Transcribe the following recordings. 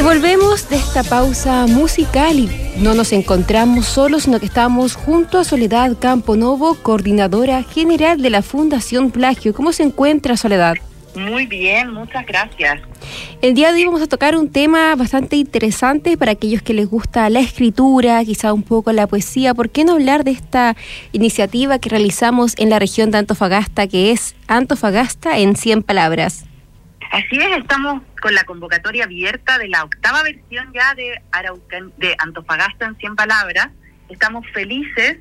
Y volvemos de esta pausa musical y no nos encontramos solos, sino que estamos junto a Soledad Camponovo, coordinadora general de la Fundación Plagio. ¿Cómo se encuentra, Soledad? Muy bien, muchas gracias. El día de hoy vamos a tocar un tema bastante interesante para aquellos que les gusta la escritura, quizá un poco la poesía. ¿Por qué no hablar de esta iniciativa que realizamos en la región de Antofagasta, que es Antofagasta en 100 palabras? Así es, estamos con la convocatoria abierta de la 8ª versión ya de Antofagasta en 100 palabras. Estamos felices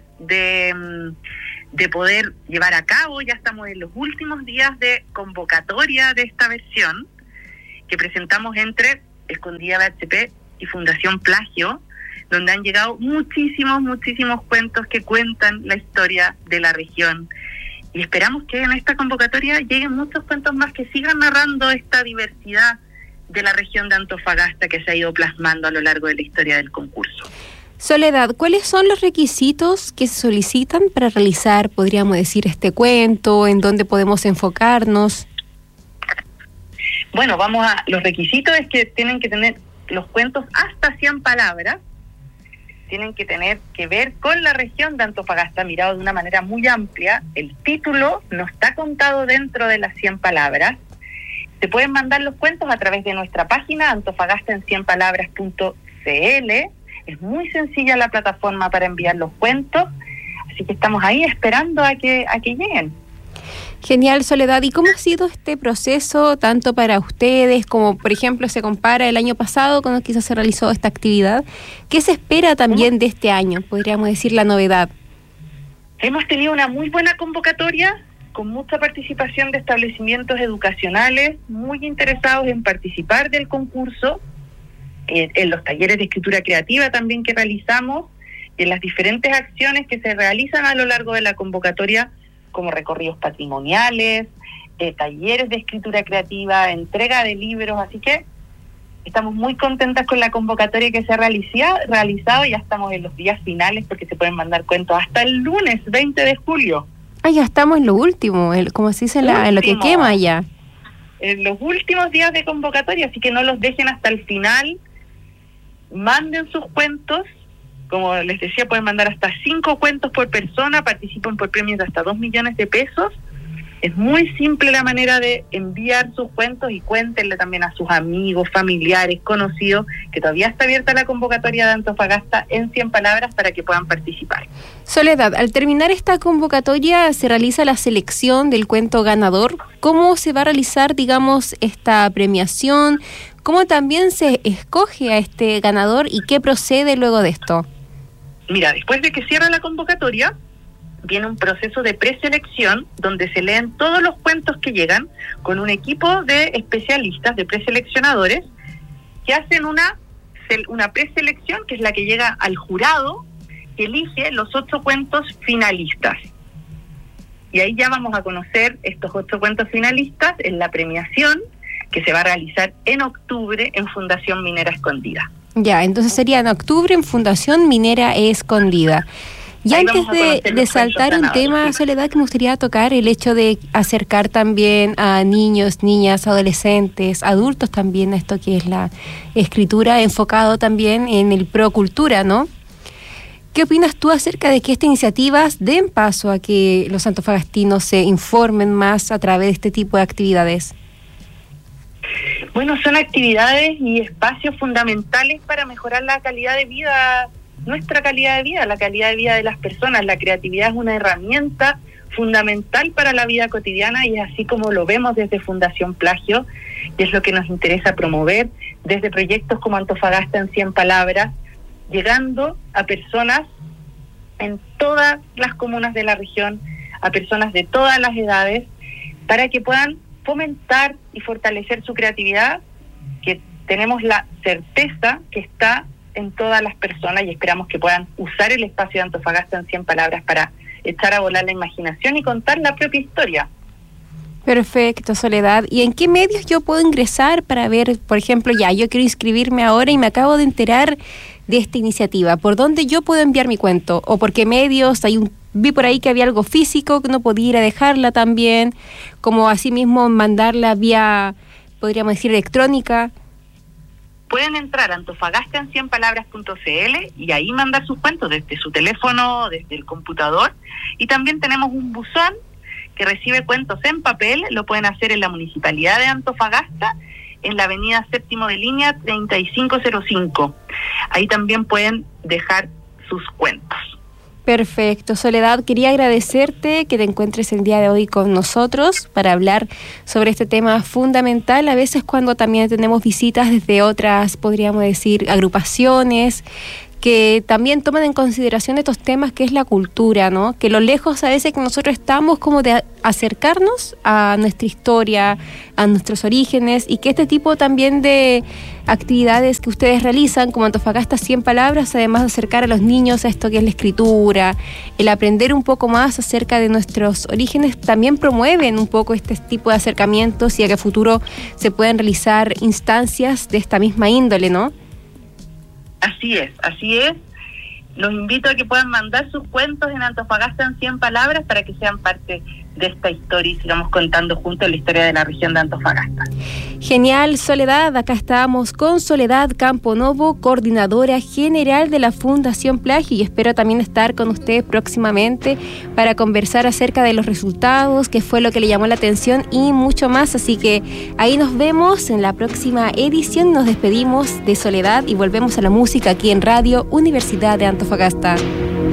de poder llevar a cabo, ya estamos en los últimos días de convocatoria de esta versión, que presentamos entre Escondida BHP y Fundación Plagio, donde han llegado muchísimos cuentos que cuentan la historia de la región. Y esperamos que en esta convocatoria lleguen muchos cuentos más que sigan narrando esta diversidad de la región de Antofagasta que se ha ido plasmando a lo largo de la historia del concurso. Soledad, ¿cuáles son los requisitos que se solicitan para realizar, podríamos decir, este cuento? ¿En dónde podemos enfocarnos? Bueno, los requisitos es que tienen que tener los cuentos hasta 100 palabras, tienen que tener que ver con la región de Antofagasta, mirado de una manera muy amplia. El título no está contado dentro de las 100 palabras. Se pueden mandar los cuentos a través de nuestra página, antofagastaen100palabras.cl. Es muy sencilla la plataforma para enviar los cuentos, así que estamos ahí esperando a que lleguen. Genial, Soledad. ¿Y cómo ha sido este proceso, tanto para ustedes como, por ejemplo, se compara el año pasado cuando quizás se realizó esta actividad? ¿Qué se espera también de este año? Podríamos decir la novedad. Hemos tenido una muy buena convocatoria, con mucha participación de establecimientos educacionales muy interesados en participar del concurso, en los talleres de escritura creativa también que realizamos, y en las diferentes acciones que se realizan a lo largo de la convocatoria, como recorridos patrimoniales, talleres de escritura creativa, entrega de libros. Así que estamos muy contentas con la convocatoria que se ha realizado. Ya estamos en los días finales porque se pueden mandar cuentos hasta el lunes 20 de julio. Ah, ya estamos en lo último, como se dice en lo que quema ya. En los últimos días de convocatoria, así que no los dejen hasta el final. Manden sus cuentos. Como les decía, pueden mandar hasta 5 cuentos por persona, participan por premios de hasta 2 millones de pesos. Es muy simple la manera de enviar sus cuentos y cuéntenle también a sus amigos, familiares, conocidos, que todavía está abierta la convocatoria de Antofagasta en 100 palabras para que puedan participar. Soledad, al terminar esta convocatoria se realiza la selección del cuento ganador. ¿Cómo se va a realizar, digamos, esta premiación? ¿Cómo también se escoge a este ganador y qué procede luego de esto? Mira, después de que cierra la convocatoria, viene un proceso de preselección donde se leen todos los cuentos que llegan con un equipo de especialistas, de preseleccionadores, que hacen una preselección que es la que llega al jurado, que elige los 8 cuentos finalistas. Y ahí ya vamos a conocer estos 8 cuentos finalistas en la premiación que se va a realizar en octubre en Fundación Minera Escondida. Ya, entonces sería en octubre en Fundación Minera Escondida. Y ahí antes de saltar un tema, Soledad, que me gustaría tocar, el hecho de acercar también a niños, niñas, adolescentes, adultos también a esto que es la escritura, enfocado también en el procultura, ¿no? ¿Qué opinas tú acerca de que estas iniciativas den paso a que los antofagastinos se informen más a través de este tipo de actividades? Bueno, son actividades y espacios fundamentales para mejorar la calidad de vida, nuestra calidad de vida, la calidad de vida de las personas. La creatividad es una herramienta fundamental para la vida cotidiana y es así como lo vemos desde Fundación Plagio, y es lo que nos interesa promover desde proyectos como Antofagasta en 100 palabras, llegando a personas en todas las comunas de la región, a personas de todas las edades, para que puedan fomentar y fortalecer su creatividad, que tenemos la certeza que está en todas las personas, y esperamos que puedan usar el espacio de Antofagasta en 100 palabras para echar a volar la imaginación y contar la propia historia. Perfecto, Soledad. ¿Y en qué medios yo puedo ingresar para ver, por ejemplo, yo quiero inscribirme ahora y me acabo de enterar de esta iniciativa? ¿Por dónde yo puedo enviar mi cuento? ¿O por qué medios? Vi por ahí que había algo físico, que no podía ir a dejarla también, como así mismo mandarla vía, podríamos decir, electrónica. pueden entrar a antofagastaen100palabras.cl y ahí mandar sus cuentos desde su teléfono, desde el computador. Y también tenemos un buzón que recibe cuentos en papel, lo pueden hacer en la Municipalidad de Antofagasta, en la avenida Séptimo de Línea 3505. Ahí también pueden dejar sus cuentos. Perfecto. Soledad, quería agradecerte que te encuentres el día de hoy con nosotros para hablar sobre este tema fundamental. A veces cuando también tenemos visitas desde otras, podríamos decir, agrupaciones, que también toman en consideración estos temas que es la cultura, ¿no? Que lo lejos a veces que nosotros estamos como de acercarnos a nuestra historia, a nuestros orígenes, y que este tipo también de actividades que ustedes realizan, como Antofagasta 100 Palabras, además de acercar a los niños a esto que es la escritura, el aprender un poco más acerca de nuestros orígenes, también promueven un poco este tipo de acercamientos y a que a futuro se puedan realizar instancias de esta misma índole, ¿no? Así es. Los invito a que puedan mandar sus cuentos en Antofagasta en 100 Palabras para que sean parte de esta historia y sigamos contando juntos la historia de la región de Antofagasta. Genial, Soledad. Acá estamos con Soledad Camponovo, coordinadora general de la Fundación Plagio, y espero también estar con usted próximamente para conversar acerca de los resultados, qué fue lo que le llamó la atención y mucho más. Así que ahí nos vemos en la próxima edición. Nos despedimos de Soledad y volvemos a la música aquí en Radio Universidad de Antofagasta.